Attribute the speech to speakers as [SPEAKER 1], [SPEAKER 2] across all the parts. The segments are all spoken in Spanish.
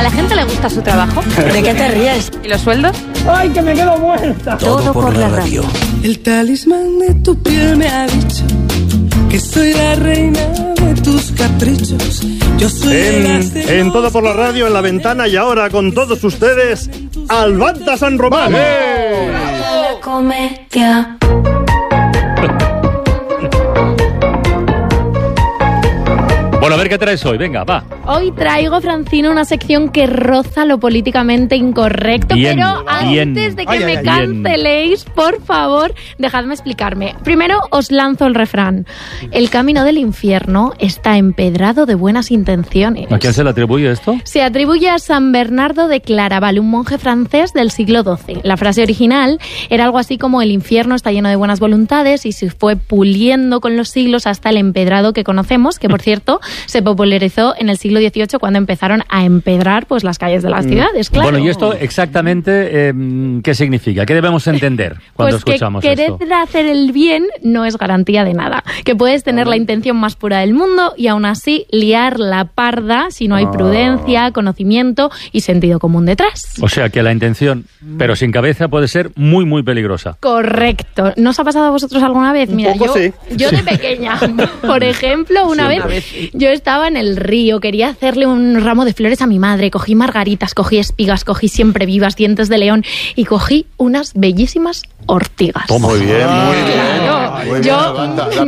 [SPEAKER 1] ¿A la gente le gusta su trabajo?
[SPEAKER 2] ¿De qué te ríes?
[SPEAKER 1] ¿Y los sueldos?
[SPEAKER 3] ¡Ay, que me quedo muerta!
[SPEAKER 2] Todo por la radio.
[SPEAKER 4] El talismán de tu piel me ha dicho que soy la reina de tus caprichos. Yo soy
[SPEAKER 5] en Todo por la Radio, en La Ventana, y ahora con todos ustedes, Albanta San Román.
[SPEAKER 2] La comedia.
[SPEAKER 6] Bueno, a ver qué traes hoy. Venga, va.
[SPEAKER 1] Hoy traigo, Francino, una sección que roza lo políticamente incorrecto,
[SPEAKER 6] Bien,
[SPEAKER 1] pero antes de que me canceléis, por favor, dejadme explicarme. Primero os lanzo el refrán. El camino del infierno está empedrado de buenas intenciones.
[SPEAKER 6] ¿A quién se le atribuye esto?
[SPEAKER 1] Se atribuye a San Bernardo de Claraval, un monje francés del siglo XII. La frase original era algo así como: el infierno está lleno de buenas voluntades, y se fue puliendo con los siglos hasta el empedrado que conocemos, que por cierto se popularizó en el siglo XVIII cuando empezaron a empedrar pues las calles de las ciudades, claro.
[SPEAKER 6] Bueno, ¿y esto exactamente qué significa? ¿Qué debemos entender cuando escuchamos
[SPEAKER 1] esto?
[SPEAKER 6] esto?
[SPEAKER 1] Que querer hacer el bien no es garantía de nada. Que puedes tener la intención más pura del mundo y aún así liar la parda si no hay prudencia, conocimiento y sentido común detrás.
[SPEAKER 6] O sea, que la intención, pero sin cabeza, puede ser muy, muy peligrosa.
[SPEAKER 1] Correcto. ¿No os ha pasado a vosotros alguna vez? Mira, yo de pequeña, por ejemplo, una vez yo estaba en el río, quería hacerle un ramo de flores a mi madre, cogí margaritas, cogí espigas, cogí siempre vivas, dientes de león y cogí unas bellísimas ortigas.
[SPEAKER 5] Muy bien, muy
[SPEAKER 1] Claro,
[SPEAKER 5] bien.
[SPEAKER 1] yo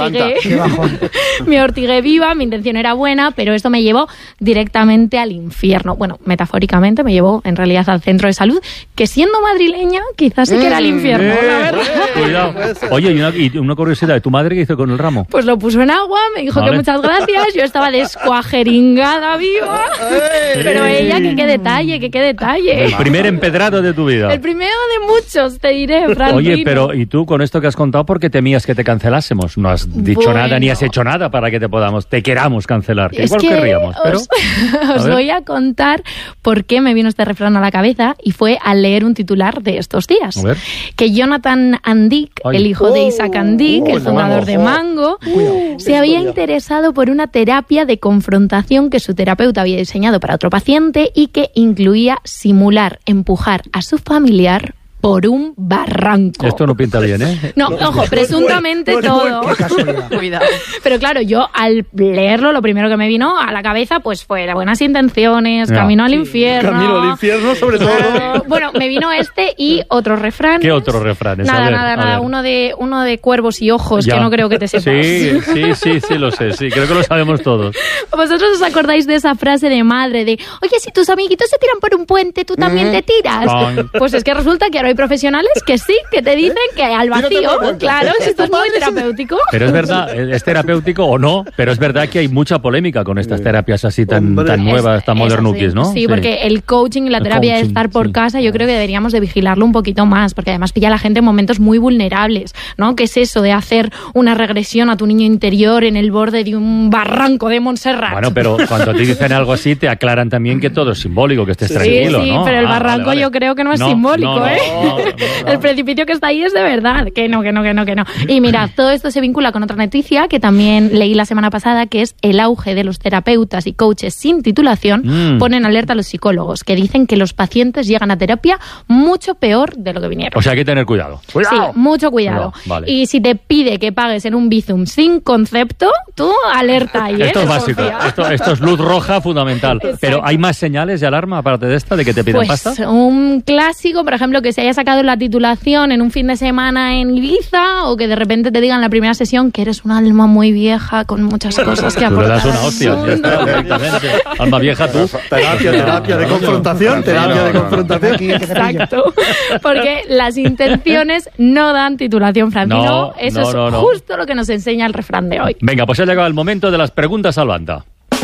[SPEAKER 1] me ortigué viva, mi intención era buena, pero esto me llevó directamente al infierno. Bueno, metafóricamente me llevó en realidad al centro de salud, que siendo madrileña quizás sí que era el infierno, la verdad.
[SPEAKER 6] Cuidado. Oye, y una curiosidad, ¿de tu madre qué hizo con el ramo?
[SPEAKER 1] Pues lo puso en agua, me dijo que muchas gracias, yo estaba descuajeringada viva, pero ella, que qué detalle.
[SPEAKER 6] El primer empedrado de tu vida.
[SPEAKER 1] El primero de muchos, te diré, Francino.
[SPEAKER 6] Oye, pero ¿y tú con esto que has contado por qué temías que te cancelásemos? No has dicho nada ni has hecho nada para que te queramos cancelar, que igual querríamos, pero...
[SPEAKER 1] Os voy a contar por qué me vino este refrán a la cabeza, y fue al leer un titular de estos días.
[SPEAKER 6] A ver.
[SPEAKER 1] Que Jonathan Andick, el hijo de Isaac Andick, el fundador de Mango, se había interesado por una terapia de confrontación que su terapeuta había diseñado para otro paciente y que incluía simular empujar a su familiar por un barranco.
[SPEAKER 6] Esto no pinta bien, ¿eh?
[SPEAKER 1] No, ojo, presuntamente todo. Cuidado. Pero claro, yo al leerlo, lo primero que me vino a la cabeza pues fue las buenas intenciones, camino al infierno.
[SPEAKER 5] Camino al infierno, sobre todo.
[SPEAKER 1] Bueno, me vino este y otros refranes.
[SPEAKER 6] ¿Qué otros refranes?
[SPEAKER 1] Nada. Uno de cuervos y ojos, ya. Que no creo que te sepas.
[SPEAKER 6] Sí, lo sé, sí, creo que lo sabemos todos.
[SPEAKER 1] ¿Vosotros os acordáis de esa frase de madre de: oye, si tus amiguitos se tiran por un puente, tú también te tiras? Pues es que resulta que ahora hay profesionales que sí, que te dicen que al vacío, claro, esto es muy terapéutico.
[SPEAKER 6] Pero es verdad, es terapéutico o no, pero es verdad que hay mucha polémica con estas terapias así tan nuevas, tan modernuquis, ¿no?
[SPEAKER 1] Sí, porque el coaching y la terapia de estar por casa, yo creo que deberíamos de vigilarlo un poquito más, porque además pilla a la gente en momentos muy vulnerables, ¿no? ¿Qué es eso de hacer una regresión a tu niño interior en el borde de un barranco de Montserrat?
[SPEAKER 6] Bueno, pero cuando te dicen algo así, te aclaran también que todo es simbólico, que estés tranquilo,
[SPEAKER 1] sí,
[SPEAKER 6] ¿no?
[SPEAKER 1] Pero el barranco vale. Yo creo que no es simbólico, ¿eh?
[SPEAKER 6] No.
[SPEAKER 1] El precipicio que está ahí es de verdad. Que no. Y mirad, todo esto se vincula con otra noticia que también leí la semana pasada, que es el auge de los terapeutas y coaches sin titulación ponen alerta a los psicólogos, que dicen que los pacientes llegan a terapia mucho peor de lo que vinieron.
[SPEAKER 6] O sea, hay que tener cuidado.
[SPEAKER 1] Sí, mucho cuidado.
[SPEAKER 6] No, vale.
[SPEAKER 1] Y si te pide que pagues en un Bizum sin concepto, tú alerta ahí.
[SPEAKER 6] Esto es básico. Esto es luz roja fundamental. Exacto. Pero ¿hay más señales de alarma aparte de esta, de que te piden pasta?
[SPEAKER 1] Pues un clásico, por ejemplo, que se haya sacado la titulación en un fin de semana en Ibiza, o que de repente te digan en la primera sesión que eres un alma muy vieja con muchas cosas que aportar.
[SPEAKER 6] Tú le das una hostia, ya está, directamente. Alma vieja tú.
[SPEAKER 5] Terapia de confrontación.
[SPEAKER 1] Exacto. Porque las intenciones no dan titulación, Francino. Eso es justo lo que nos enseña el refrán de hoy.
[SPEAKER 6] Venga, pues ha llegado el momento de las preguntas al Albanta.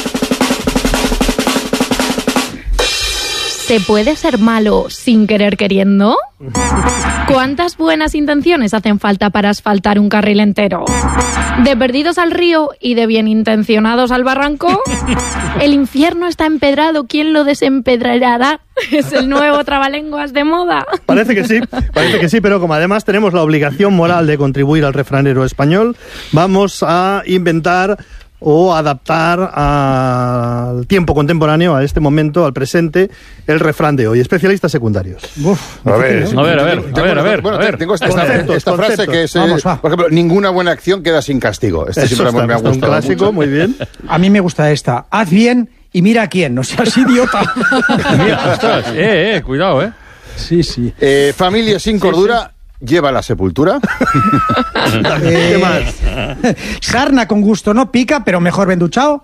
[SPEAKER 1] ¿Se puede ser malo sin querer queriendo? ¿Cuántas buenas intenciones hacen falta para asfaltar un carril entero? ¿De perdidos al río y de bien intencionados al barranco? ¿El infierno está empedrado? ¿Quién lo desempedrará? ¿Es el nuevo trabalenguas de moda?
[SPEAKER 5] Parece que sí, pero como además tenemos la obligación moral de contribuir al refranero español, vamos a inventar o adaptar al tiempo contemporáneo, a este momento, al presente, el refrán de hoy. Especialistas secundarios.
[SPEAKER 7] A ver.
[SPEAKER 8] Tengo esta frase que es, por ejemplo, ninguna buena acción queda sin castigo. Este siempre me ha gustado.
[SPEAKER 5] Un clásico, muy bien.
[SPEAKER 3] A mí me gusta esta. Haz bien y mira a quién, no seas idiota.
[SPEAKER 6] Mira, ostras, cuidado,
[SPEAKER 3] Sí, sí.
[SPEAKER 8] Familia sin cordura lleva a la sepultura.
[SPEAKER 5] ¿Qué más?
[SPEAKER 3] Sarna con gusto no pica, pero mejor venduchao.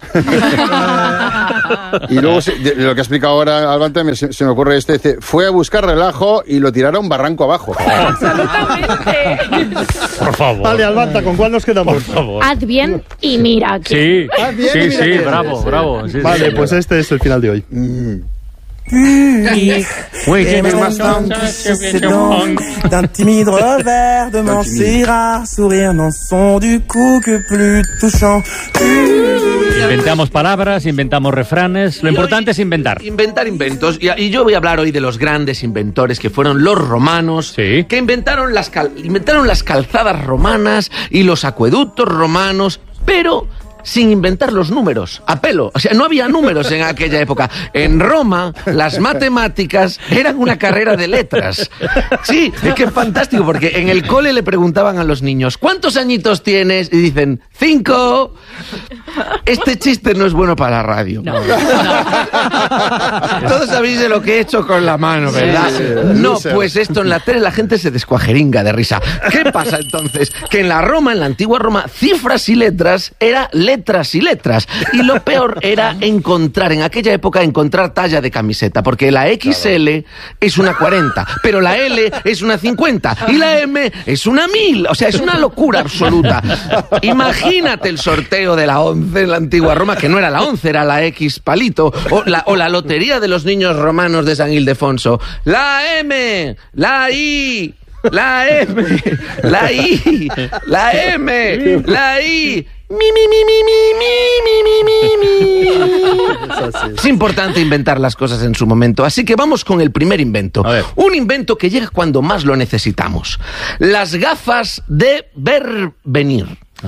[SPEAKER 8] Y luego, lo que ha explicado ahora Albante, se me ocurre dice, fue a buscar relajo y lo tiraron barranco abajo.
[SPEAKER 1] Absolutamente.
[SPEAKER 6] Por favor.
[SPEAKER 5] Vale, Albanta, ¿con cuál nos quedamos?
[SPEAKER 6] Por favor.
[SPEAKER 1] Haz bien y mira aquí.
[SPEAKER 6] Sí,
[SPEAKER 5] Haz bien y mira
[SPEAKER 6] sí,
[SPEAKER 5] quién.
[SPEAKER 6] bravo. Sí,
[SPEAKER 5] Vale,
[SPEAKER 6] sí.
[SPEAKER 5] pues este es el final de hoy.
[SPEAKER 9] D'un timide revers de Montserrat, sourire non sont du coup que plus touchant.
[SPEAKER 6] Inventamos palabras, inventamos refranes. Lo importante es inventar.
[SPEAKER 7] Inventar inventos. Y yo voy a hablar hoy de los grandes inventores que fueron los romanos,
[SPEAKER 6] Sí.
[SPEAKER 7] que inventaron las calzadas romanas y los acueductos romanos, pero sin inventar los números, a pelo. O sea, no había números en aquella época. En Roma, las matemáticas eran una carrera de letras. Sí, es que es fantástico, porque en el cole le preguntaban a los niños, ¿cuántos añitos tienes? Y dicen, 5. Este chiste no es bueno para la radio. No. Todos sabéis de lo que he hecho con la mano, ¿verdad?
[SPEAKER 8] Sí.
[SPEAKER 7] No, pues esto en la tele la gente se descuajeringa de risa. ¿Qué pasa entonces? Que en la antigua Roma, cifras y letras era letras y letras. Y lo peor era en aquella época, encontrar talla de camiseta, porque la XL es una 40, pero la L es una 50 y la M es una 1000. O sea, es una locura absoluta. Imagínate el sorteo de la 11 en la antigua Roma, que no era la 11, era la X palito, o la lotería de los niños romanos de San Ildefonso. La M, la I, la M, la I, la M, la I. Es importante inventar las cosas en su momento, así que vamos con el primer invento.
[SPEAKER 6] A ver.
[SPEAKER 7] Un invento que llega cuando más lo necesitamos. Las gafas de ver venir.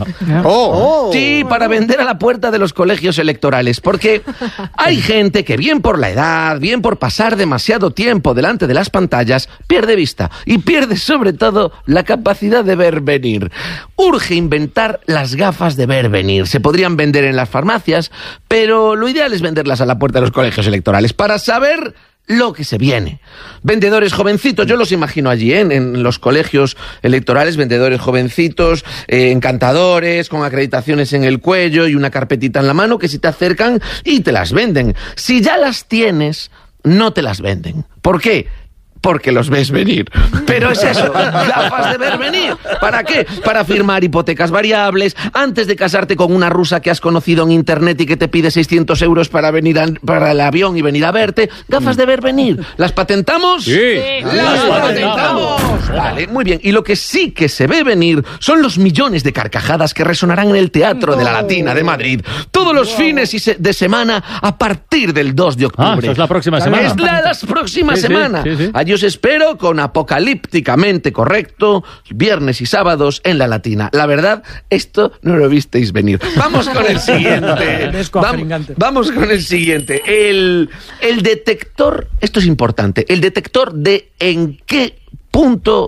[SPEAKER 7] Sí, para vender a la puerta de los colegios electorales, porque hay gente que bien por la edad, bien por pasar demasiado tiempo delante de las pantallas, pierde vista y pierde sobre todo la capacidad de ver venir. Urge inventar las gafas de ver venir. Se podrían vender en las farmacias, pero lo ideal es venderlas a la puerta de los colegios electorales para saber lo que se viene. Vendedores jovencitos, yo los imagino allí, en los colegios electorales, vendedores jovencitos, encantadores, con acreditaciones en el cuello y una carpetita en la mano que se te acercan y te las venden. Si ya las tienes, no te las venden. ¿Por qué? Porque los ves venir. Pero es eso, gafas de ver venir. ¿Para qué? Para firmar hipotecas variables, antes de casarte con una rusa que has conocido en internet y que te pide 600 euros para el avión y venir a verte. Gafas de ver venir. ¿Las patentamos?
[SPEAKER 6] Sí.
[SPEAKER 7] ¡Las patentamos! Vale, muy bien. Y lo que sí que se ve venir son los millones de carcajadas que resonarán en el Teatro de la Latina de Madrid todos los fines de semana a partir del 2 de octubre.
[SPEAKER 6] Eso es la próxima semana.
[SPEAKER 7] Es la próxima semana.
[SPEAKER 6] Sí.
[SPEAKER 7] Allí os espero con Apocalípticamente Correcto, viernes y sábados en la Latina. La verdad, esto no lo visteis venir. Vamos con el siguiente. Vamos con el siguiente. El detector, esto es importante, el detector de en qué punto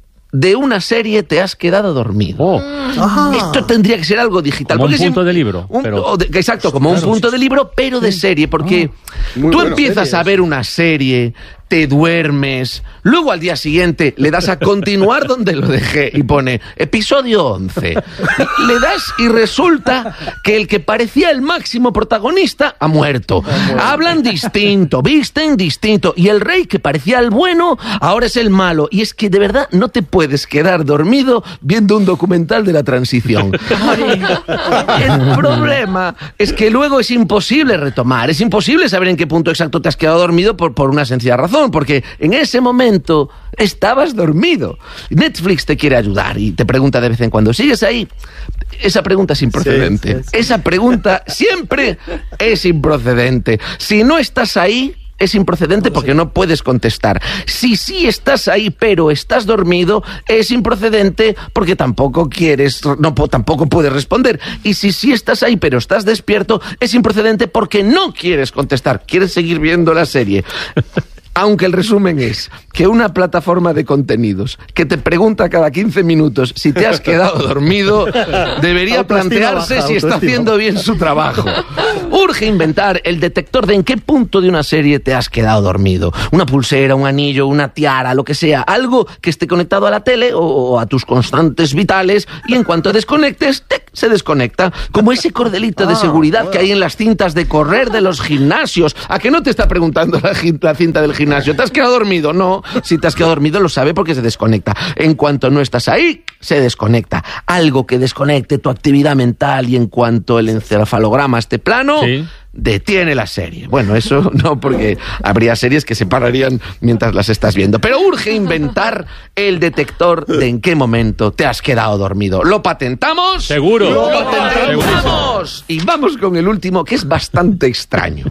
[SPEAKER 7] de una serie te has quedado dormido. Esto tendría que ser algo digital.
[SPEAKER 6] Como un punto de libro.
[SPEAKER 7] Exacto, como un punto de libro, pero de serie, porque tú empiezas a ver una serie, te duermes, luego al día siguiente le das a continuar donde lo dejé y pone episodio 11. Le das y resulta que el que parecía el máximo protagonista ha muerto. Hablan distinto, visten distinto, y el rey que parecía el bueno ahora es el malo. Y es que de verdad no te puedes quedar dormido viendo un documental de la transición. El problema es que luego es imposible retomar, es imposible saber en qué punto exacto te has quedado dormido por una sencilla razón, porque en ese momento estabas dormido. Netflix te quiere ayudar y te pregunta de vez en cuando, ¿sigues ahí? Esa pregunta es improcedente. Sí. Esa pregunta siempre es improcedente. Si no estás ahí, es improcedente porque no puedes contestar. Si sí estás ahí pero estás dormido, es improcedente porque tampoco tampoco puedes responder. Y si sí estás ahí pero estás despierto, es improcedente porque no quieres contestar, quieres seguir viendo la serie. Aunque el resumen es que una plataforma de contenidos que te pregunta cada 15 minutos si te has quedado dormido debería plantearse si está haciendo bien su trabajo. Urge inventar el detector de en qué punto de una serie te has quedado dormido. Una pulsera, un anillo, una tiara, lo que sea. Algo que esté conectado a la tele o a tus constantes vitales y en cuanto desconectes, se desconecta. Como ese cordelito de seguridad que hay en las cintas de correr de los gimnasios. ¿A que no te está preguntando la cinta del gimnasio? ¿Te has quedado dormido? No. Si te has quedado dormido lo sabe porque se desconecta. En cuanto no estás ahí, se desconecta. Algo que desconecte tu actividad mental y en cuanto el encefalograma esté plano, detiene la serie. Bueno, eso no, porque habría series que se pararían mientras las estás viendo. Pero urge inventar el detector de en qué momento te has quedado dormido. ¿Lo patentamos?
[SPEAKER 6] Seguro.
[SPEAKER 7] ¡Lo patentamos! Y vamos con el último, que es bastante extraño.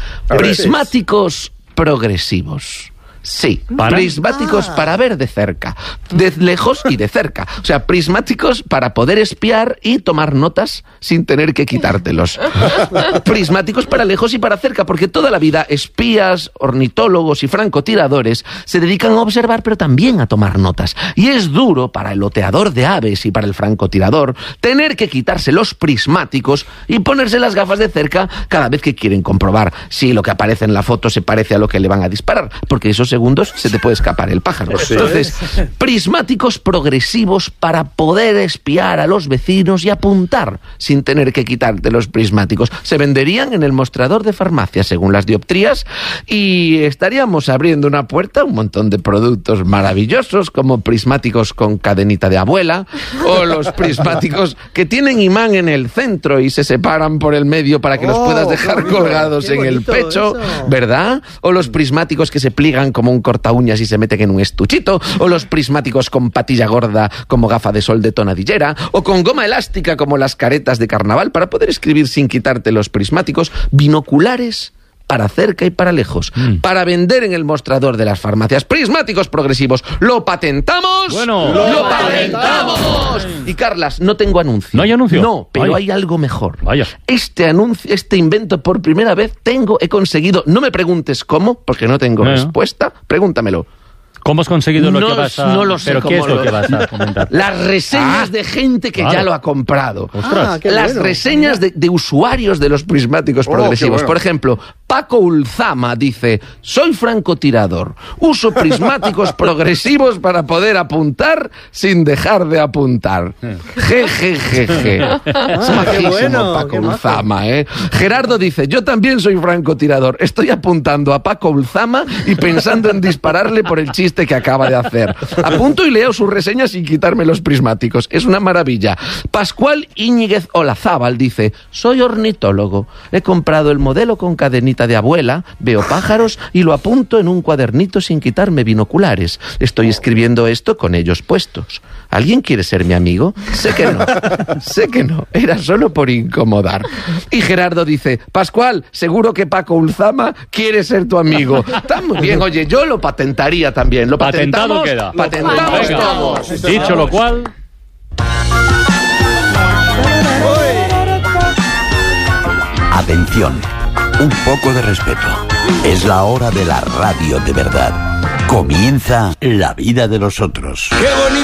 [SPEAKER 7] Prismáticos progresivos. Sí, prismáticos para ver de cerca, de lejos y de cerca. O sea, prismáticos para poder espiar y tomar notas sin tener que quitártelos. Prismáticos para lejos y para cerca, porque toda la vida espías, ornitólogos y francotiradores se dedican a observar, pero también a tomar notas. Y es duro para el oteador de aves y para el francotirador tener que quitarse los prismáticos y ponerse las gafas de cerca cada vez que quieren comprobar si lo que aparece en la foto se parece a lo que le van a disparar, porque esos segundos se te puede escapar el pájaro. Entonces, prismáticos progresivos para poder espiar a los vecinos y apuntar sin tener que quitarte los prismáticos. Se venderían en el mostrador de farmacia según las dioptrías y estaríamos abriendo una puerta a un montón de productos maravillosos como prismáticos con cadenita de abuela o los prismáticos que tienen imán en el centro y se separan por el medio para que los puedas dejar colgados en el pecho, ¿verdad? O los prismáticos que se pliegan como un corta uñas y se meten en un estuchito, o los prismáticos con patilla gorda como gafa de sol de tonadillera, o con goma elástica como las caretas de carnaval para poder escribir sin quitarte los prismáticos, binoculares para cerca y para lejos, para vender en el mostrador de las farmacias. Prismáticos progresivos. ¿Lo patentamos?
[SPEAKER 6] Bueno,
[SPEAKER 7] ¡lo patentamos! Y Carlas, no tengo anuncio.
[SPEAKER 6] ¿No hay anuncio?
[SPEAKER 7] No, pero hay algo mejor.
[SPEAKER 6] Vaya.
[SPEAKER 7] Este anuncio, este invento por primera vez he conseguido. No me preguntes cómo, porque no tengo respuesta. Pregúntamelo.
[SPEAKER 6] ¿Cómo has conseguido lo que vas a...?
[SPEAKER 7] No lo sé.
[SPEAKER 6] ¿Pero qué es lo que vas a comentar?
[SPEAKER 7] Las reseñas de gente que ya lo ha comprado.
[SPEAKER 5] Las
[SPEAKER 7] reseñas de usuarios de los prismáticos progresivos. Por ejemplo, Paco Ulzama dice: soy francotirador, uso prismáticos progresivos para poder apuntar sin dejar de apuntar. Jejejeje. Es majísimo Paco Ulzama, ¿eh? Gerardo dice: yo también soy francotirador, estoy apuntando a Paco Ulzama y pensando en dispararle por el chiste que acaba de hacer. Apunto y leo sus reseñas sin quitarme los prismáticos. Es una maravilla. Pascual Íñiguez Olazábal dice: soy ornitólogo, he comprado el modelo con cadenita de abuela, veo pájaros y lo apunto en un cuadernito sin quitarme binoculares. Estoy escribiendo esto con ellos puestos. ¿Alguien quiere ser mi amigo? Sé que no, era solo por incomodar. Y Gerardo dice: Pascual, seguro que Paco Ulzama quiere ser tu amigo. Está muy bien, oye, yo lo patentaría también. ¿Lo patentamos?
[SPEAKER 6] Patentado queda.
[SPEAKER 7] Patentamos
[SPEAKER 6] Venga.
[SPEAKER 7] todos.
[SPEAKER 6] Dicho lo cual...
[SPEAKER 10] Atención, un poco de respeto. Es la hora de la radio de verdad. Comienza La vida de los otros.